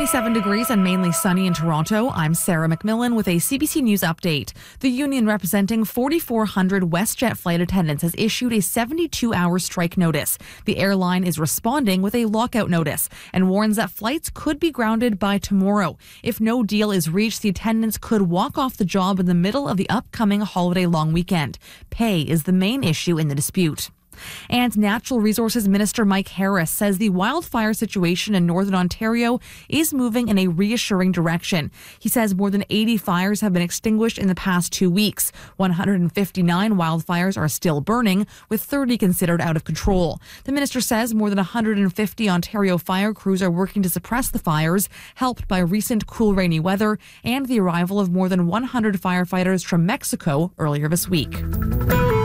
27 degrees and mainly sunny in Toronto. I'm Sarah McMillan with a CBC News update. The union representing 4,400 WestJet flight attendants has issued a 72-hour strike notice. The airline is responding with a lockout notice and warns that flights could be grounded by tomorrow. If no deal is reached, the attendants could walk off the job in the middle of the upcoming holiday long weekend. Pay is the main issue in the dispute. And Natural Resources Minister Mike Harris says the wildfire situation in Northern Ontario is moving in a reassuring direction. He says more than 80 fires have been extinguished in the past 2 weeks. 159 wildfires are still burning, with 30 considered out of control. The minister says more than 150 Ontario fire crews are working to suppress the fires, helped by recent cool, rainy weather and the arrival of more than 100 firefighters from Mexico earlier this week.